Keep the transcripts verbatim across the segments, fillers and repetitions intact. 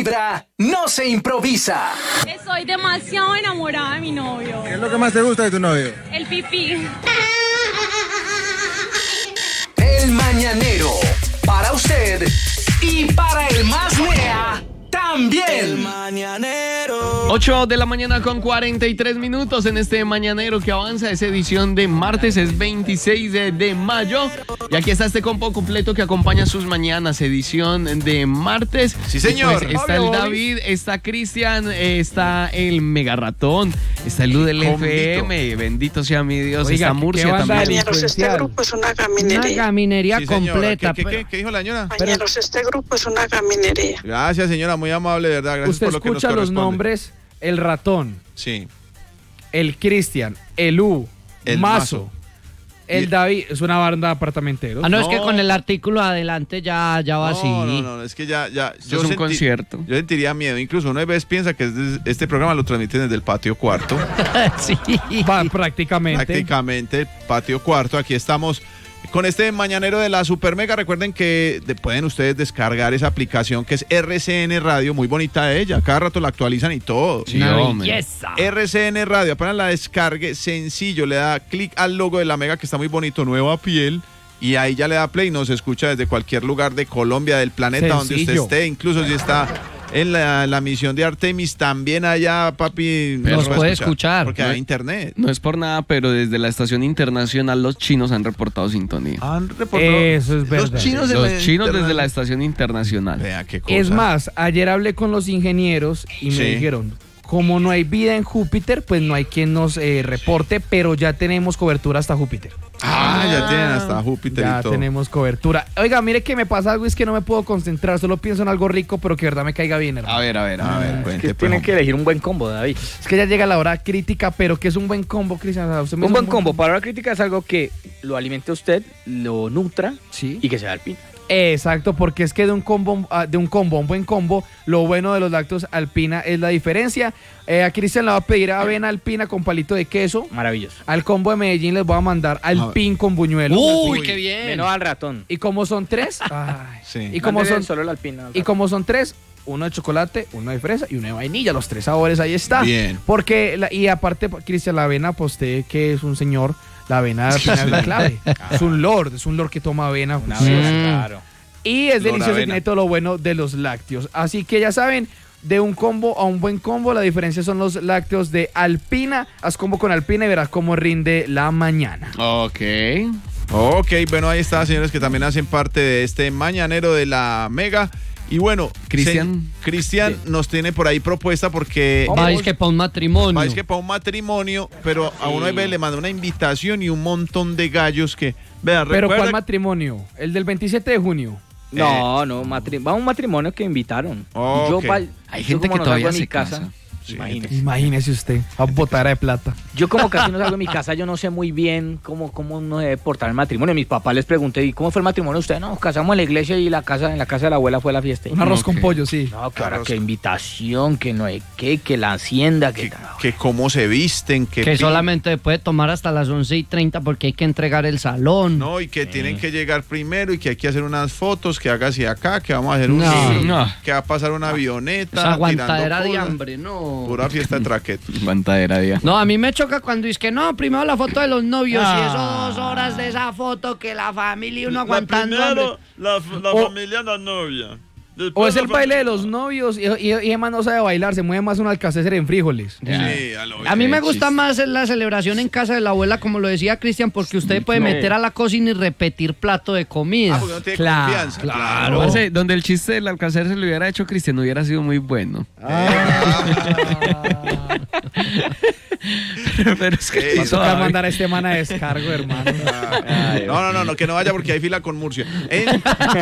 Vibra no se improvisa. Estoy demasiado enamorada de mi novio. ¿Qué es lo que más te gusta de tu novio? El pipí. El Mañanero, para usted y para el más Nea también. El Mañanero. ocho de la mañana con cuarenta y tres minutos en este Mañanero que avanza. Es edición de martes, es veintiséis de, de mayo. Y aquí está este compo completo que acompaña sus mañanas. Edición de martes. Sí, señor. Pues está el David, está Cristian, está el Mega Ratón, está el Lu del F M. Bendito sea mi Dios. Oiga, está Murcia también. Compañeros, este grupo es una gaminería. Una gaminería Sí, señora. completa. ¿Qué, qué, qué, qué dijo la señora? Compañeros, este grupo es una gaminería. Gracias, señora, muy amable, de verdad. Gracias Usted por lo que nos escucha los corresponde. nombres: el Ratón, Sí. el Cristian, el U, El Mazo, Mazo. el Y- David. Es una banda de apartamenteros. Ah, no, es que No. con el artículo adelante ya, ya va así. No, no, no, es que ya, ya. Esto es un concierto. Yo sentiría miedo. Incluso una vez piensa que este, este programa lo transmiten desde el patio cuarto. Sí. Va, prácticamente. Prácticamente, patio cuarto. Aquí estamos con este Mañanero de la Super Mega. Recuerden que de- pueden ustedes descargar esa aplicación que es R C N Radio. Muy bonita ella. Cada rato la actualizan y todo. Sí, Una hombre. belleza. R C N Radio, apenas la descargue, sencillo, le da clic al logo de la Mega que está muy bonito, nueva piel, y ahí ya le da play, nos escucha desde cualquier lugar de Colombia, del planeta, donde usted Sencillo. esté, incluso si está en la, la misión de Artemis, también allá, papi, Nos puede escuchar. porque hay internet. No es por nada, pero desde la estación internacional los chinos han reportado sintonía. Han reportado- Eso es verdad. Los chinos, en Los la chinos internet. desde la estación internacional. Vea qué cosa. Es más, ayer hablé con los ingenieros y me Sí. dijeron, como no hay vida en Júpiter, pues no hay quien nos eh, reporte, pero ya tenemos cobertura hasta Júpiter. Ah, ya tienen hasta Júpiter Ya y todo. tenemos cobertura. Oiga, mire que me pasa algo, es que no me puedo concentrar, solo pienso en algo rico, pero que de verdad me caiga bien, hermano. A ver, a ver, a ver. Cuente, Que pues, tienen que hombre. elegir un buen combo, David. Es que ya llega la hora crítica, pero que es un buen combo, Cristian. O sea, usted me Un hizo buen combo para la crítica es algo que lo alimente a usted, lo nutra Sí. y que sea alpino. Exacto, porque es que de un combo a- de un combo a un buen combo, lo bueno de los lácteos Alpina es la diferencia. Eh, a Cristian le va a pedir avena Alpina con palito de queso. Maravilloso. Al combo de Medellín les voy a mandar Alpin con buñuelo. Uy, qué bien. Menos al ratón. Y como son tres, ay, Sí. y como Mándele son solo el alpino. al y ratón. como son tres, uno de chocolate, uno de fresa y uno de vainilla, los tres sabores ahí está. Bien. Porque la- y aparte Cristian, la avena, pues usted que es un señor, la avena Alpina es la clave. Es un lord, es un lord que toma avena. Una Sí. vez, Mm. claro. Y es Lord delicioso y avena. tiene todo lo bueno de los lácteos. Así que ya saben, de un combo a un buen combo, la diferencia son los lácteos de Alpina. Haz combo con Alpina y verás cómo rinde la mañana. Ok. Ok, bueno, ahí está, señores, que también hacen parte de este Mañanero de la Mega. Y bueno, Cristian. se- Cristian nos tiene por ahí propuesta porque Vais que para un matrimonio. vais que para un matrimonio, pero a uno de veces le manda una invitación y un montón de gallos que, vea, Pero recuerda- ¿cuál matrimonio? El del veintisiete de junio. No, no, matri- va a un matrimonio que invitaron. Ok. Yo pa- Hay yo gente como que no todavía salgo de se mi casa. casa. Sí, Imagínese. Imagínese usted, a botara de plata. Yo como casi no salgo de mi casa, yo no sé muy bien cómo, cómo uno debe portar el matrimonio. Mis papás les pregunté, ¿y cómo fue el matrimonio de usted? No, nos casamos en la iglesia y la casa, en la casa de la abuela fue la fiesta. Un arroz con Ok. pollo, sí. No, que ahora Arroz. que invitación, que no hay qué, que la hacienda, que... que, que cómo se visten, que, Que pi- solamente puede tomar hasta las once y treinta porque hay que entregar el salón. No, y que tienen que llegar primero y que hay que hacer unas fotos, que haga así acá, que vamos a hacer un No. giro, No. que va a pasar una avioneta. Esa aguantadera tirando de cosas. hambre, no. Pura fiesta de traqueto. Aguantadera, día. No, a mí me choca cuando es que no, primero la foto de los novios y Ah. eso dos horas de esa foto que la familia y uno aguantando hambre. la, la O- familia, la novia. O es el baile de los novios y, y, y Emma no sabe bailar, se mueve más un alcácer en frijoles. Sí, a lo A mí me Qué gusta chiste. más la celebración en casa de la abuela, como lo decía Cristian, porque usted puede no. meter a la cocina y repetir plato de comida. Ah, porque no tiene Claro, confianza. claro. Parce, donde el chiste del alcácer se lo hubiera hecho Cristian hubiera sido muy bueno. Pero es que Ey, Va a suave. tocar mandar a este man a descargo, hermano. No, no, no, no, que no vaya porque hay fila con Murcia. En-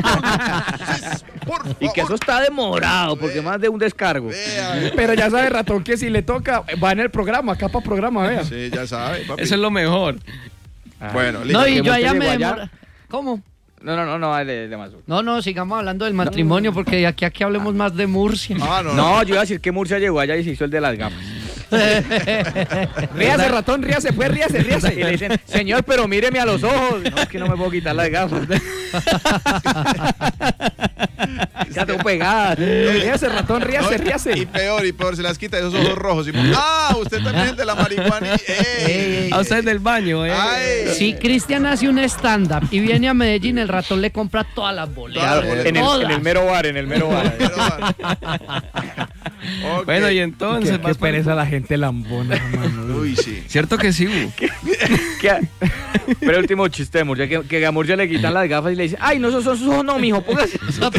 Por Y que eso favor. está demorado, porque más de un descargo. Vea. Pero ya sabe, ratón, que si le toca, va en el programa, acá para programa, vea. Sí, ya sabe, papi. eso es lo mejor. Bueno, listo. No, y que yo allá monte me llegó allá. demora. ¿Cómo? No, no, no, no, de, de más. No, no, sigamos hablando del matrimonio porque de aquí a que hablemos más de Murcia. Ah, no, no. No, yo iba a decir que Murcia llegó allá y se hizo el de las gafas. Ríase, ratón, ríase, pues, ríase, ríase. Y le dicen, señor, pero míreme a los ojos. No, es que no me puedo quitar las gafas. Ya tengo pegadas. Ríase, ratón, ríase, No, ríase. Y peor, y peor, se las quita esos ojos rojos. Y, ah, usted también es de la marihuana. Y, ey, A usted del baño, ¿eh? ay. Si Cristian hace un stand-up y viene a Medellín, el ratón le compra todas las boletas. Claro, En el, todas. en el mero bar, en el mero bar. Pero, ok. Bueno, y entonces... Qué, vas qué por- pereza la gente lambona, hermano. Uy, sí. ¿Cierto que sí, Hugo? ¿Qué? Pero el último chiste de Murcia, que, que a Murcia le quitan las gafas y le dicen, ay, no, esos son sus ojos, no, mijo, póngase.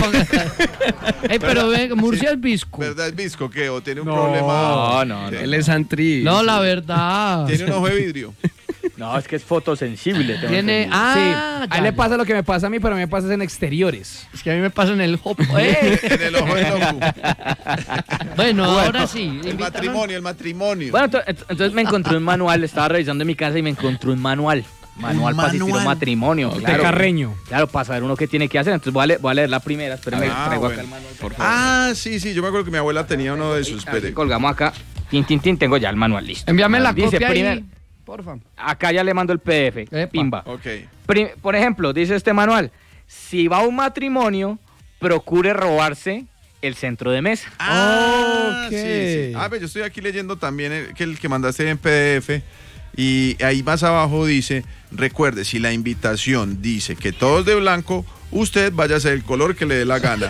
Ey, pero ve, Murcia es visco. ¿Verdad es visco qué? ¿O tiene un No, problema? no, no, Sí. Él es antri. No, la verdad. Tiene un ojo de vidrio. No, es que es fotosensible. tengo Tiene. entendido. Ah, Sí, ya, a él le ya. pasa lo que me pasa a mí, pero a mí me pasa en exteriores. Es que a mí me pasa en el hop. Eh. En el ojo del ojo. Bueno, ahora sí. El invitaron- matrimonio, el matrimonio. Bueno, ento- ent- entonces me encontré un manual, estaba revisando en mi casa y me encontré un manual. Manual Un para asistir a un manual. matrimonio. De Claro, Carreño. claro, para saber uno qué tiene que hacer. Entonces voy a leer, voy a leer la primera. Espérenme, Ah, traigo bueno. acá el manual, por favor. Ah, sí, sí, yo me acuerdo que mi abuela tenía uno de esos. Aquí Espere. colgamos acá. Tin, tin, tin, tengo ya el manual listo. Envíame la Dice, copia primer- ahí. Porfa. Acá ya le mando el P D F. Epa. Pimba. Ok. Pri- Por ejemplo, dice este manual, si va a un matrimonio, procure robarse el centro de mesa. Ah, Ok. sí, sí. Ah, pues yo estoy aquí leyendo también el que el que mandaste en P D F y ahí más abajo dice, recuerde, si la invitación dice que todos de blanco, usted vaya a hacer el color que le dé la gana.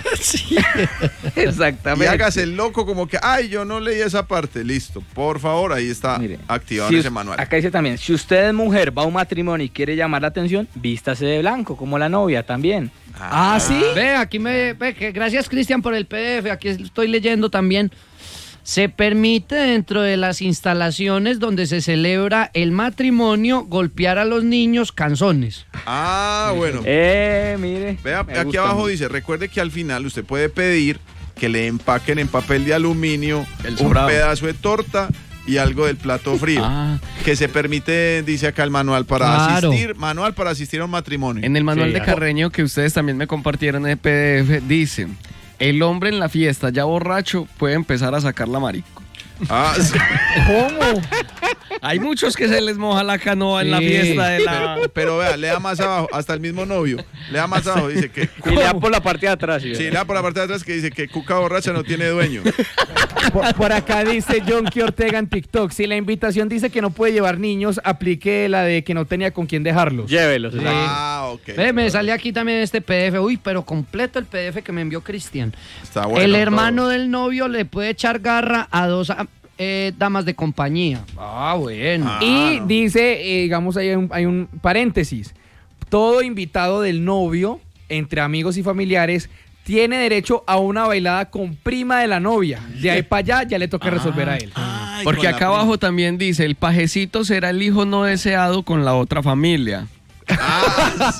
Y Exactamente. hágase el loco como que, ay, yo no leí esa parte. Listo, por favor, ahí está Mire, activado si en us- ese manual. Acá dice también, si usted es mujer, va a un matrimonio y quiere llamar la atención, vístase de blanco, como la novia también. Ah, ¿sí? Ve, aquí me. Ve, que gracias, Cristian, por el P D F. Aquí estoy leyendo también. Se permite dentro de las instalaciones donde se celebra el matrimonio golpear a los niños canzones. Ah, bueno. Eh, mire. Vea, me aquí gusta abajo mucho. dice, recuerde que al final usted puede pedir que le empaquen en papel de aluminio El un sobrado. pedazo de torta y algo del plato frío. Ah. Que se permite, dice acá el manual, para Claro. asistir, manual para asistir a un matrimonio. En el manual Sí, de ya. Carreño que ustedes también me compartieron en el P D F, dice, el hombre en la fiesta ya borracho puede empezar a sacar la marico. Ah, sí. ¿Cómo? Hay muchos que se les moja la canoa en la Sí. fiesta de la... pero, pero vea, lea más abajo, hasta el mismo novio, lea más abajo, dice que... Y le da por la parte de atrás. ¿sí? Sí, lea por la parte de atrás que dice que cuca borracha no tiene dueño. Por, por acá dice Jonky Ortega en TikTok. Si la invitación dice que no puede llevar niños, aplique la de que no tenía con quién dejarlos. Llévelos. sí. Ah, ok. Ve, me sale aquí también este P D F. Uy, pero completo el P D F que me envió Cristian. Está bueno. el hermano todo. del novio le puede echar garra a dos ah, eh, damas de compañía. Ah, bueno. Ah, Y no. dice, eh, digamos, hay un, hay un paréntesis. Todo invitado del novio, entre amigos y familiares, tiene derecho a una bailada con prima de la novia. De ahí para allá ya le toca resolver a él. Ay, Porque con la acá prima. abajo también dice, el pajecito será el hijo no deseado con la otra familia. Ah,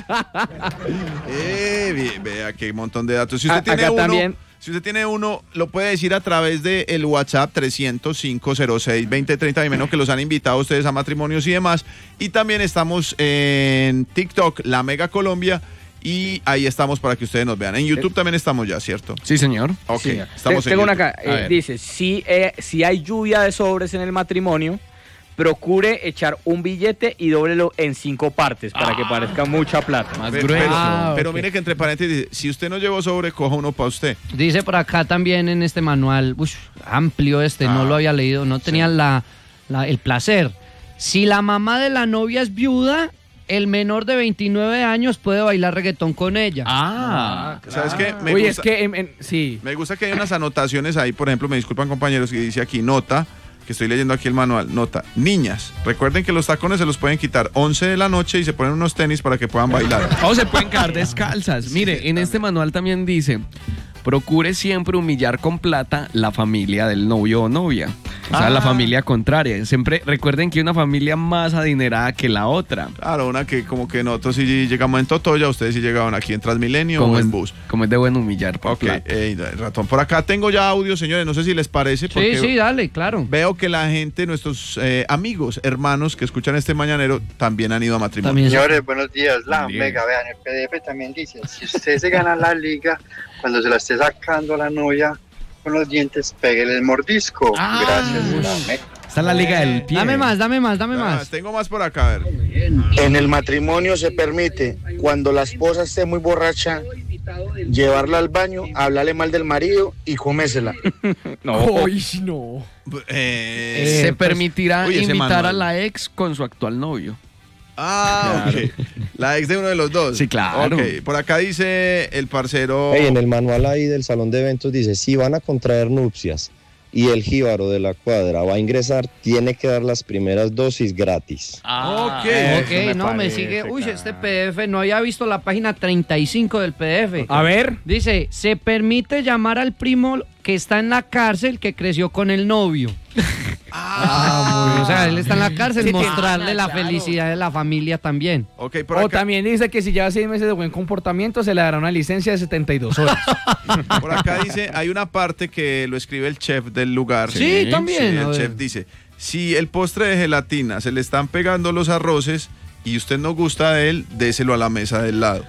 sí. Eh, bien, vea qué montón de datos. Si usted A- tiene acá uno, también- si usted tiene uno, lo puede decir a través del el WhatsApp trescientos cinco cero seis veinte treinta, y menos que los han invitado a ustedes a matrimonios y demás. Y también estamos en TikTok, La Mega Colombia, y ahí estamos para que ustedes nos vean. En YouTube también estamos ya, ¿cierto? Sí, señor. Ok, Sí, estamos Te- en Tengo una YouTube. acá. A eh, ver. dice, si, eh, si hay lluvia de sobres en el matrimonio, procure echar un billete y dóblelo en cinco partes para que parezca mucha plata. Más Pero, grueso. pero- Ah, pero ok. mire que entre paréntesis dice, si usted no llevó sobre, coja uno para usted. Dice por acá también en este manual, uy, amplio este, Ah, no lo había leído, no tenía sí. la, la- el placer. Si la mamá de la novia es viuda, el menor de veintinueve años puede bailar reggaetón con ella. Ah, ¿Sabes qué? Me Uy, gusta- es que, en- en- sí. Me gusta que hay unas anotaciones ahí, por ejemplo, me disculpan compañeros, que dice aquí nota, que estoy leyendo aquí el manual, nota, niñas, recuerden que los tacones se los pueden quitar once de la noche y se ponen unos tenis para que puedan bailar. o se pueden quedar descalzas. Mire, en este manual también dice, procure siempre humillar con plata la familia del novio o novia. O sea, Ah. la familia contraria. Siempre recuerden que hay una familia más adinerada que la otra. Claro, una que como que nosotros sí llegamos en Totoya, ustedes sí llegaban aquí en Transmilenio o es, en bus. como es de buen humillar por Ok, plata. ey, ratón, por acá tengo ya audio, señores, no sé si les parece, porque Sí, sí, dale, claro. veo que la gente, nuestros eh, amigos, hermanos que escuchan este mañanero, también han ido a matrimonio. También se- Señores, buenos días. La Bien. Mega, vean, el P D F también dice, si usted se gana la liga, cuando se la esté sacando a la novia, con los dientes, pégale el mordisco. Ah. Gracias. Está en la liga del pie. Dame más, dame más, dame Ah, más. tengo más por acá, a ver. En el matrimonio se permite, cuando la esposa esté muy borracha, llevarla al baño, hablarle mal del marido y comésela. No. Uy, no. Eh, Se permitirá uy, ese invitar manual. a la ex con su actual novio. Ah, ok. La ex de uno de los dos. Sí, claro. Ok, por acá dice el parcero. Hey, en el manual ahí del salón de eventos dice, si van a contraer nupcias y el jíbaro de la cuadra va a ingresar, tiene que dar las primeras dosis gratis. Ah, ok. Ok, no, me parece, sigue. Uy, claro. este P D F, no había visto la página treinta y cinco del P D F. A ver. Dice, se permite llamar al primo que está en la cárcel que creció con el novio. Ah, O sea, él está en la cárcel, Sí, mostrarle ah, la claro. felicidad de la familia también. Ok, por O acá, también dice que si lleva seis meses de buen comportamiento, se le dará una licencia de setenta y dos horas. por acá dice, hay una parte que lo escribe el chef del lugar. Sí, también, a el ver. chef dice, si el postre de gelatina se le están pegando los arroces y usted no gusta de él, déselo a la mesa del lado.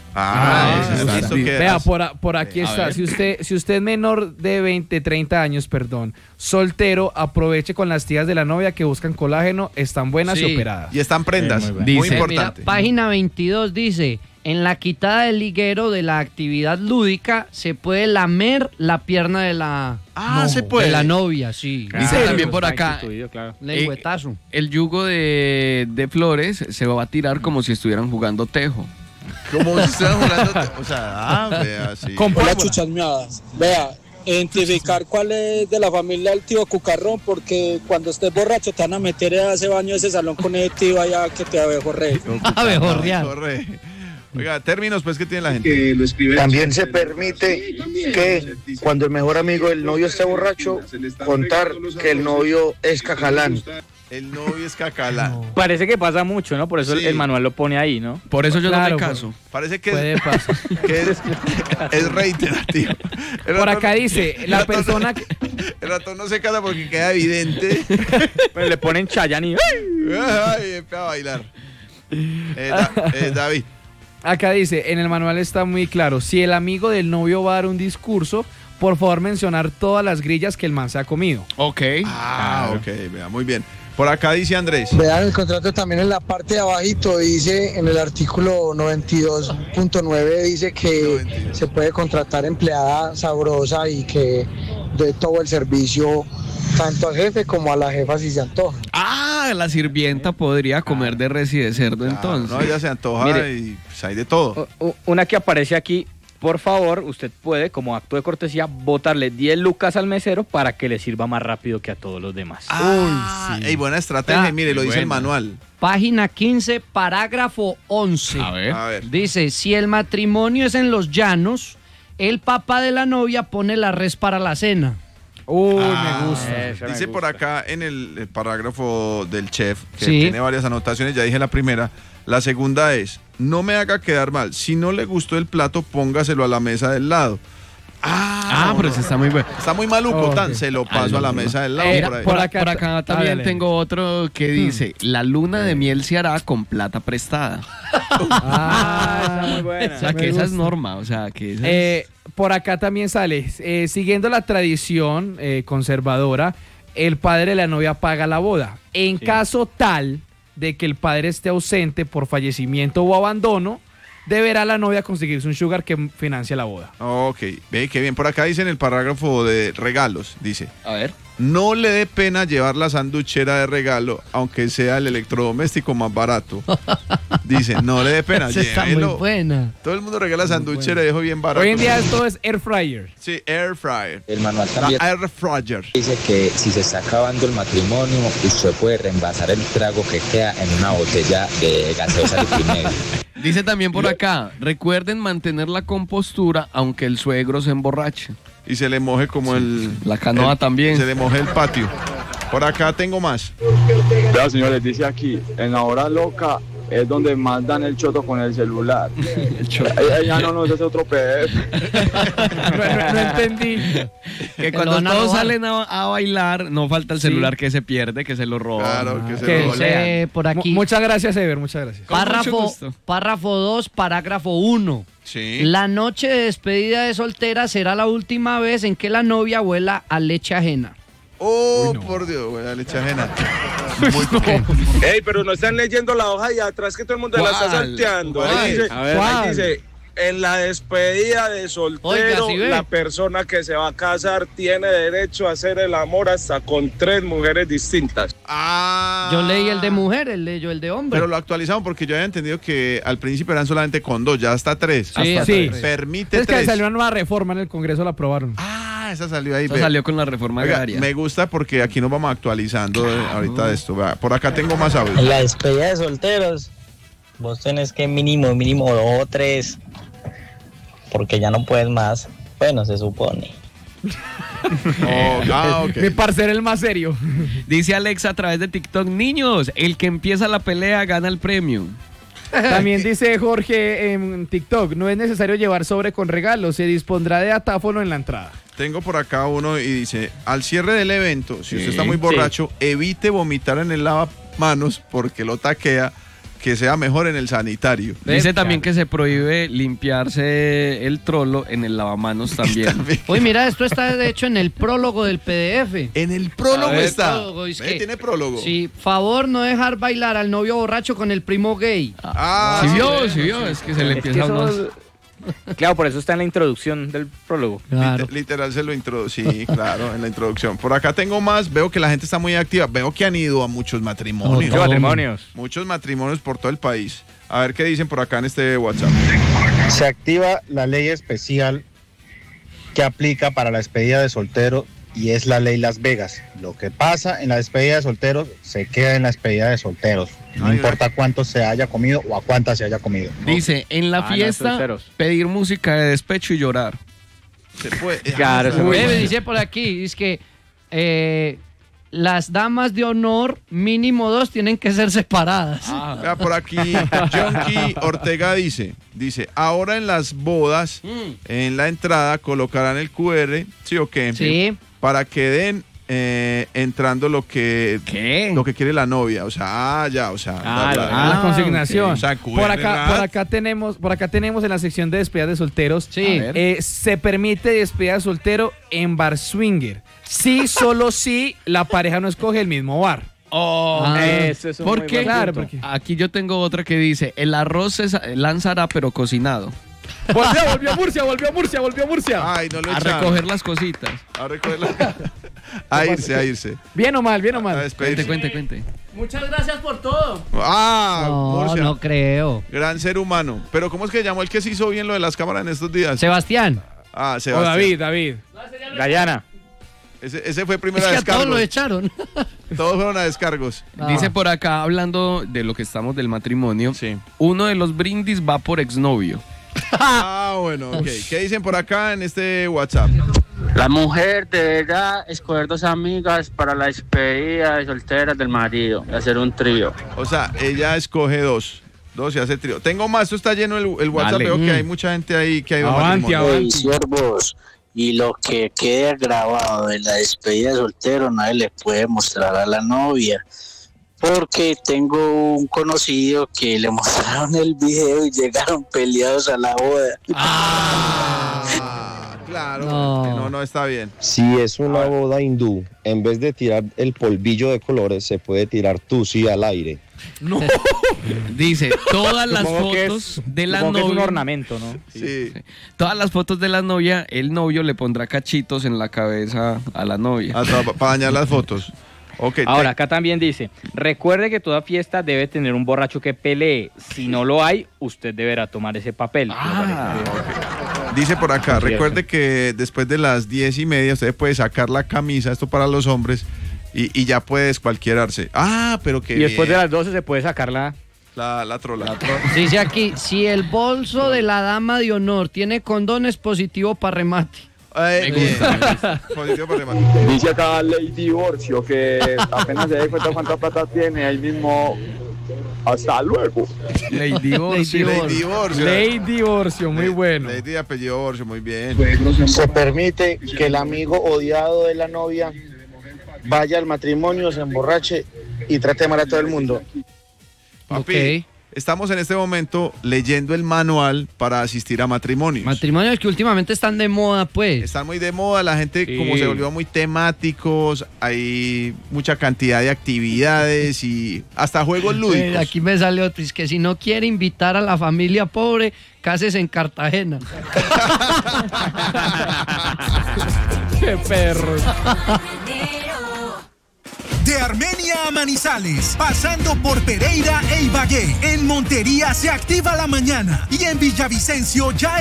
Ah, Ah, eso, está esto bien. que Vea, hace- por, a- por aquí A está. ver. Si usted, si usted es menor de veinte, treinta años, perdón, soltero, aproveche con las tías de la novia que buscan colágeno, están buenas Sí. y operadas. Y están prendas, Sí, muy muy, bien. Dice, importante. Mira, página veintidós dice, en la quitada del liguero de la actividad lúdica se puede lamer la pierna de la, Ah, no, se puede. de la novia, sí. Dice Claro, también por está acá, instituido, claro. Lengüetazo. el yugo de, de flores se va a tirar como si estuvieran jugando tejo. Como si estuvieran jugando, o sea, ah, vea, sí. Con Hola, pólvora. chuchas miadas. Vea, identificar cuál es de la familia del tío Cucarrón, porque cuando estés borracho te van a meter a ese baño, a ese salón con ese tío allá que te abejorre. Abejorrear. Corre. Oiga, términos pues que tiene la gente. También se permite que cuando el mejor amigo del novio esté borracho, contar que el novio es cacalán. El novio es cacalán. Parece que pasa mucho, ¿no? Por eso el- Sí. el manual lo pone ahí, ¿no? Por eso yo Claro, no me por- caso. Parece que Puede es, pasar. que es, es reiterativo. El Por ratón- acá dice, el la ratón- persona que... El ratón no se casa porque queda evidente. Pues le ponen Chayanne y... Ay, empieza a bailar. Eh, Da- eh, David. Acá dice, en el manual está muy claro, si el amigo del novio va a dar un discurso, por favor mencionar todas las grillas que el man se ha comido. Ok. Ah, ok, vea, muy bien. Por acá dice Andrés. Vean el contrato también en la parte de abajito, dice en el artículo noventa y dos punto nueve, dice que noventa y dos. se puede contratar empleada sabrosa y que de todo el servicio, tanto al jefe como a la jefa si se antoja. Ah, la sirvienta podría comer de res y de cerdo entonces. No, ella se antoja Mire. y pues, hay de todo. U- u- Una que aparece aquí, por favor, usted puede, como acto de cortesía, botarle diez lucas al mesero para que le sirva más rápido que a todos los demás. Ah, ey, buena estrategia. Ah, Mire, lo dice el buena. manual. Página quince, parágrafo once. A ver. A ver. Dice, si el matrimonio es en los llanos, el papá de la novia pone la res para la cena. Uy, Ah, me gusta. Eso me Dice por gusta. acá en el, el parágrafo del chef, que Sí. tiene varias anotaciones, ya dije la primera. La segunda es, no me haga quedar mal. Si no le gustó el plato, póngaselo a la mesa del lado. Ah, pero ese está muy bueno. Está muy maluco, Ok. tan se lo paso a la mesa del lado. Eh, por ahí. por Por acá- acá, por acá también Ah, dale. tengo otro que dice, la luna de miel se hará con plata prestada. Ah, Está muy O buena. sea, Me que esa es gusta. norma, o sea, que esa es- Eh, por acá también sale, eh, siguiendo la tradición eh, conservadora, el padre de la novia paga la boda. En Sí. caso tal de que el padre esté ausente por fallecimiento o abandono, deberá la novia conseguirse un sugar que financia la boda. Ok, ve qué bien. Por acá dice en el parágrafo de regalos, dice, A ver. no le dé pena llevar la sanduchera de regalo, aunque sea el electrodoméstico más barato. Dice, no le dé pena, Esa está muy llévelo. buena. Todo el mundo regala sanduchera y dejo bien barato. Hoy en día esto es air fryer. Sí, air fryer. El manual La también air fryer. dice que si se está acabando el matrimonio, usted puede reemplazar el trago que queda en una botella de gaseosa litro y medio. Dice también por acá, recuerden mantener la compostura aunque el suegro se emborrache. Y se le moje como el... La canoa el- también. Se le moje el patio. Por acá tengo más. Vea, señores, dice aquí, en la hora loca es donde más dan el choto con el celular. Ya no nos hace otro P D F. no, no entendí. Que cuando todos salen a, a bailar, no falta el celular Sí. que se pierde, que se lo roban. Claro, que se Que lo Eh, por aquí. Mu- Muchas gracias, Ever, muchas gracias. Párrafo, párrafo dos, parágrafo uno. Sí. La noche de despedida de soltera será la última vez en que la novia huela a leche ajena. Oh, por Dios, güey, la leche ajena. Ey, pero no están leyendo la hoja y atrás que todo el mundo la está ¿Cuál? salteando. ¿Cuál? Ahí dice, A ver. ahí dice, en la despedida de soltero, Oiga, ¿sí ve? la persona que se va a casar tiene derecho a hacer el amor hasta con tres mujeres distintas. Ah. Yo leí el de mujer, el de yo el de hombre. Pero lo actualizaron porque yo había entendido que al principio eran solamente con dos, ya hasta tres. Sí, Hasta sí. tres. Permite Es que tres. salió una nueva reforma en el Congreso, la aprobaron. Ah, esa salió ahí. Eso ve. salió con la reforma Oiga, agraria. me gusta porque aquí nos vamos actualizando eh, ahorita de esto. Vea, por acá tengo más audio. En la despedida de solteros, vos tenés que mínimo, mínimo dos o tres, porque ya no puedes más. Bueno, se supone. Oh, ah, ok. Mi parcero el más serio. Dice Alexa a través de TikTok, niños, el que empieza la pelea gana el premio. También dice Jorge en TikTok, no es necesario llevar sobre con regalos, se dispondrá de datáfono en la entrada. Tengo por acá uno y dice, al cierre del evento, si Sí, usted está muy borracho, evite vomitar en el lavamanos porque lo taquea, que sea mejor en el sanitario. Dice también que se prohíbe limpiarse el trolo en el lavamanos también. Uy, mira, esto está de hecho en el prólogo del P D F. En el prólogo A ver, está. prólogo, es Ve, que- tiene prólogo. Sí, favor no dejar bailar al novio borracho con el primo gay. Ah, ¿Sí vio? ¿Sí vio? Es que se le Es que empieza a uno... eso- Claro, por eso está en la introducción del prólogo. Liter- literal se lo introducí, sí, claro, en la introducción. Por acá tengo más, veo que la gente está muy activa, veo que han ido a muchos matrimonios. Muchos matrimonios. Muchos matrimonios por todo el país. A ver qué dicen por acá en este WhatsApp. Se activa la ley especial que aplica para la despedida de soltero y es la ley Las Vegas. Lo que pasa en la despedida de solteros se queda en la despedida de solteros. No Ay, importa cuánto se haya comido o a cuántas se haya comido. Dice, en la Ah, no, fiesta, solteros. pedir música de despecho y llorar. Se puede. Claro, se Uy, puede. Bebe, dice por aquí, es que eh, las damas de honor, mínimo dos, tienen que ser separadas. Ah. Vea, por aquí, Jonky Ortega dice, dice, ahora en las bodas, en la entrada colocarán el Q R, ¿sí o qué? Sí. Para que den eh, entrando lo que ¿Qué? lo que quiere la novia, o sea, ah, ya, o sea, Ah, la- la- la- la consignación. ok. O sea, Q R por acá, rat. por acá tenemos, por acá tenemos en la sección de despedida de solteros. Sí. A ver. eh, se permite despedida de soltero en bar swinger. Sí, solo si la pareja no escoge el mismo bar. Oh, Ah. Eso es un ¿Por muy qué? buen Claro, punto. porque Aquí yo tengo otra que dice, el arroz se sa- lanzará pero cocinado. volvió, volvió a Murcia, volvió a Murcia, volvió a Murcia. Ay, no lo A echaron. recoger las cositas. A recogerla. A irse, a irse. Bien o mal, bien o A mal. despedirse. Cuente, cuente, cuente. Muchas gracias por todo. Ah, No, Murcia. no creo. Gran ser humano. Pero ¿cómo es que llamó el que se hizo bien lo de las cámaras en estos días? Sebastián. Ah, O Sebastián. David, David. Gallana. Ese, ese fue primero Es a que a todos descargos. lo echaron. Todos fueron a descargos. Dice por acá, hablando de lo que estamos del matrimonio, Sí. uno de los brindis va por exnovio. Ah, bueno, ok. ¿Qué dicen por acá en este WhatsApp? La mujer deberá escoger dos amigas para la despedida de solteras del marido y hacer un trío. O sea, ella escoge dos. Dos y hace trío. Tengo más, esto está lleno el, el WhatsApp. Dale. Veo que Mm. hay mucha gente ahí que ha ido a Avante, matrimonio. avante. Ey, siervos, y lo que quede grabado de la despedida de soltero nadie le puede mostrar a la novia. Porque tengo un conocido que le mostraron el video y llegaron peleados a la boda. Ah, claro. No. No. no, no está bien. Si es una boda hindú, en vez de tirar el polvillo de colores, se puede tirar tusi al aire. No. Dice, todas las Supongo que fotos es- de la supongo que es un novia... ornamento, ¿no? Sí. Sí. Todas las fotos de la novia, el novio le pondrá cachitos en la cabeza a la novia. Para dañar las fotos. Ok. Ahora, te- acá también dice, recuerde que toda fiesta debe tener un borracho que pelee. Si no lo hay, usted deberá tomar ese papel. Ah, Dice por acá, Cierto. recuerde que después de las diez y media usted puede sacar la camisa, esto para los hombres, y, y ya puede descualquierarse. Ah, pero que Y después de las doce se puede sacar la... la, la trola. Dice aquí, si el bolso de la dama de honor tiene condones, positivo para remate. Ay, Me gusta, me gusta. positivo para remate. Dice acá ley divorcio que apenas se dé cuenta cuánta plata tiene, ahí mismo Hasta luego. Ley divorcio. Ley divorcio. Ley divorcio, muy Ley- bueno. Ley de apellido divorcio, muy bien. Se permite que el amigo odiado de la novia vaya al matrimonio, se emborrache y trate mal a todo el mundo. Papi, estamos en este momento leyendo el manual para asistir a matrimonios. Matrimonios que últimamente están de moda, pues. Están muy de moda, la gente Sí. como se volvió muy temáticos, hay mucha cantidad de actividades y hasta juegos Eh, lúdicos. aquí me sale otro, es que si no quiere invitar a la familia pobre, cásese en Cartagena. ¡Qué perros! De Armenia a Manizales, pasando por Pereira e Ibagué, en Montería se activa la mañana y en Villavicencio ya